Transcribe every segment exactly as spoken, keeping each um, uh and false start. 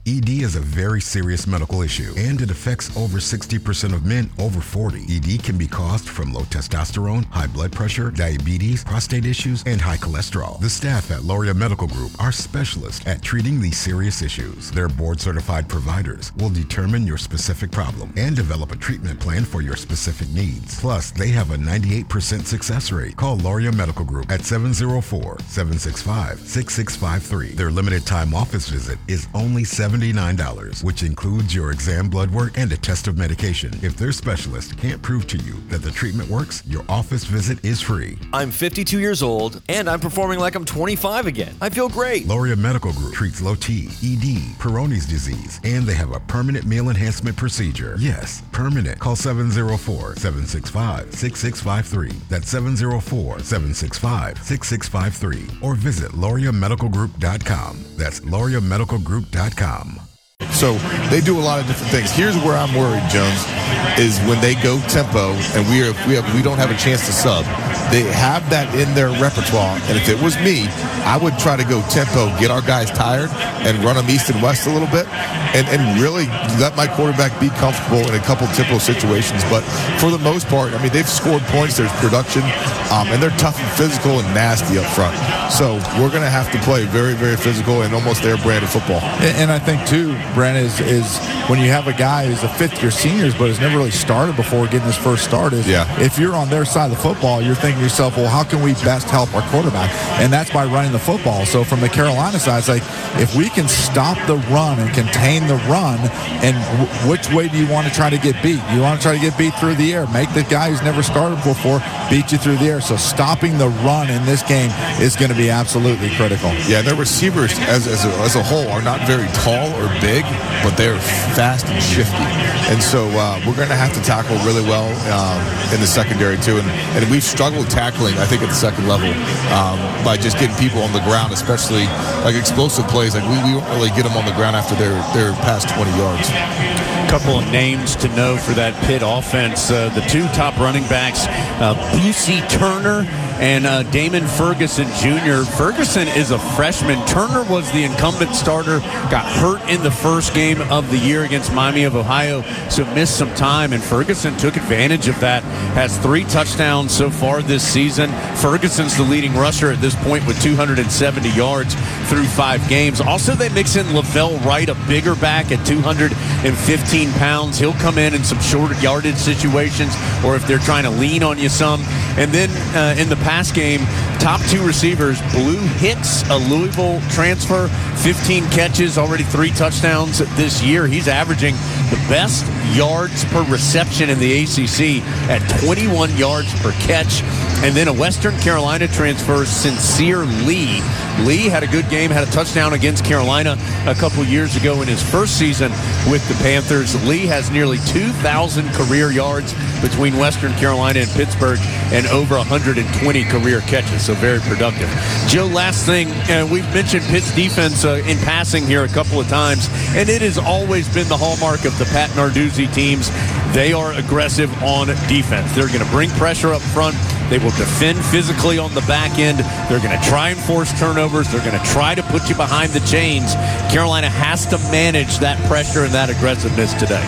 E D is a very serious medical issue, and it affects over sixty percent of men over forty. E D can be caused from low testosterone, high blood pressure, diabetes, prostate issues, and high cholesterol. The staff at Loria Medical Group are specialists at treating these serious issues. Their board-certified providers will determine your specific problem and develop a treatment plan for your specific needs. Plus, they have a ninety-eight percent success rate. Call Loria Medical Group at seven oh four, seven six five, six six five three. Their limited time office visit is only seventy-nine dollars, which includes your exam, blood work, and a test of medication. If their specialist can't prove to you that the treatment works, your office visit is free. I'm fifty-two years old, and I'm performing like I'm twenty-five again. I feel great. Loria Medical Group treats low T, E D, Peyronie's disease, and they have a permanent meal enhancement procedure. Yes, permanent. Call seven oh four, seven six five, six six five three. That's seven oh four, seven six five, six six five three. Or visit Loria Medical Group dot com. That's Loria Medical Group dot com. So they do a lot of different things. Here's where I'm worried, Jones, is when they go tempo and we are we have we don't have a chance to sub. They have that in their repertoire, and if it was me, I would try to go tempo, get our guys tired, and run them east and west a little bit, and, and really let my quarterback be comfortable in a couple tempo situations. But for the most part, I mean, they've scored points, there's production, um, and they're tough and physical and nasty up front. So we're going to have to play very, very physical and almost their brand of football. And, and I think, too, Brent, is, is when you have a guy who's a fifth-year senior but has never really started before getting his first start, is yeah. if you're on their side of the football, you're thinking to yourself, well, how can we best help our quarterback? And that's by running the football. So from the Carolina side, it's like, if we can stop the run and contain the run, and w- which way do you want to try to get beat? You want to try to get beat through the air. Make the guy who's never started before beat you through the air. So stopping the run in this game is going to be absolutely critical. Yeah, their receivers as, as, a, as a whole are not very tall or big, but they're fast and shifty. And so uh, we're going to have to tackle really well um, in the secondary, too. And, and we've struggled tackling, I think, at the second level um, by just getting people on the ground, especially like explosive plays. Like we, we don't really get them on the ground after they're, they're past twenty yards. Couple of names to know for that Pitt offense. Uh, the two top running backs, uh, Boosie Turner and uh, Damon Ferguson Junior Ferguson is a freshman. Turner was the incumbent starter, got hurt in the first game of the year against Miami of Ohio, so missed some time, and Ferguson took advantage of that. Has three touchdowns so far this season. Ferguson's the leading rusher at this point with two hundred seventy yards through five games. Also, they mix in Lavelle Wright, a bigger back at two hundred fifteen pounds. He'll come in in some shorter yardage situations, or if they're trying to lean on you some. And then uh, in the pass game, top two receivers, Blue Hicks, a Louisville transfer, fifteen catches, already three touchdowns this year. He's averaging the best yards per reception in the A C C at twenty-one yards per catch. And then a Western Carolina transfer, Sincere Lee. Lee had a good game, had a touchdown against Carolina a couple years ago in his first season with the Panthers. Lee has nearly two thousand career yards between Western Carolina and Pittsburgh and over one hundred twenty career catches, so very productive. Joe, last thing, uh, we've mentioned Pitt's defense uh, in passing here a couple of times, and it has always been the hallmark of the Pat Narduzzi teams. They are aggressive on defense. They're going to bring pressure up front. They will defend physically on the back end. They're going to try and force turnovers. They're going to try to put you behind the chains. Carolina has to manage that pressure and that aggressiveness today.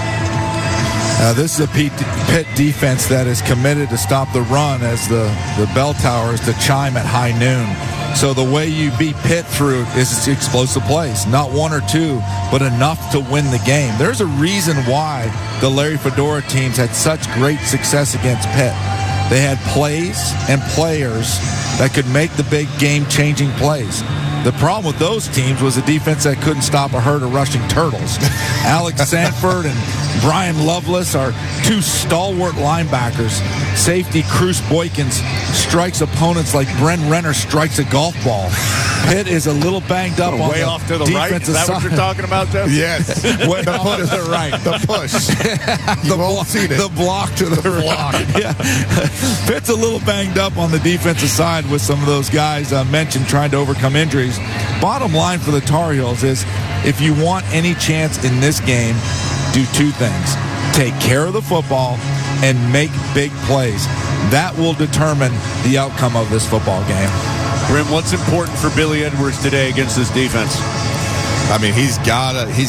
Uh, this is a Pitt defense that is committed to stop the run as the, the bell tower is to chime at high noon. So the way you beat Pitt through is explosive plays. Not one or two, but enough to win the game. There's a reason why the Larry Fedora teams had such great success against Pitt. They had plays and players that could make the big game-changing plays. The problem with those teams was a defense that couldn't stop a herd of rushing turtles. Alex Sanford and Brian Lovelace are two stalwart linebackers. Safety Cruz Boykins strikes opponents like Bren Renner strikes a golf ball. Pitt is a little banged up. Way on off to the right. Is that side. What you're talking about, Jeff? Yes. Way the off push. to the right. The push. the, block, the block to the, the block. Yeah. Pitt's a little banged up on the defensive side with some of those guys uh, mentioned trying to overcome injuries. Bottom line for the Tar Heels is if you want any chance in this game, do two things. Take care of the football and make big plays. That will determine the outcome of this football game. Grim, what's important for Billy Edwards today against this defense? I mean, he's got to he's